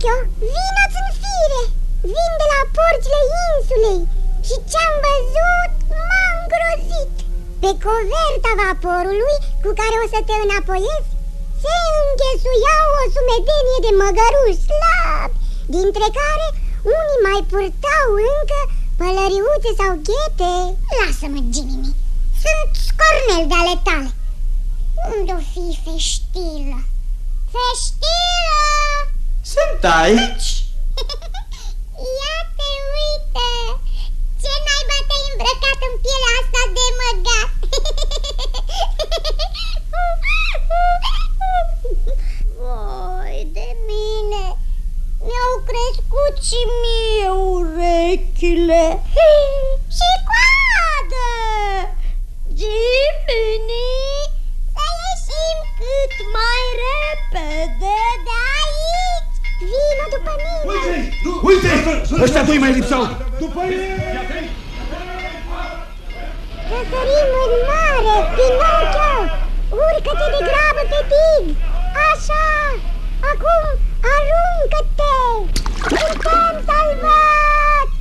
Pinocchio, vino-ți în fire! Vin de la porțile insulei și ce-am văzut m-a îngrozit. Pe coverta vaporului cu care o să te înapoiezi se înghesuiau o sumedenie de măgăruși slabi, dintre care unii mai purtau încă pălăriuțe sau ghete. Lasă-mă, Jimmy, sunt scornel de ale tale. Unde-o fi Feștilă? Feștilă! Sunt aici. Ia te uită! Ce naiba te-ai îmbrăcat în pielea asta de măgat? Voi de mine, mi-au crescut și mie urechile și coadă. Jimmy, să ieșim cât mai repede de aici. Vino după mine. Uite! Ăștia doi mai lipsau. După ei! Să sărim în mare, Pinocchio! Urcă-te de grabă pe